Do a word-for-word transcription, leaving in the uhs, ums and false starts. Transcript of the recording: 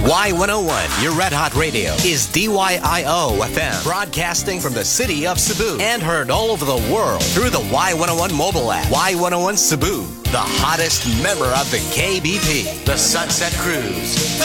Y one oh one, your Red Hot Radio, is D Y I O F M, broadcasting from the city of Cebu and heard all over the world through the Y one oh one mobile app. Y one oh one Cebu, the hottest member of the K B P, the Sunset Cruise.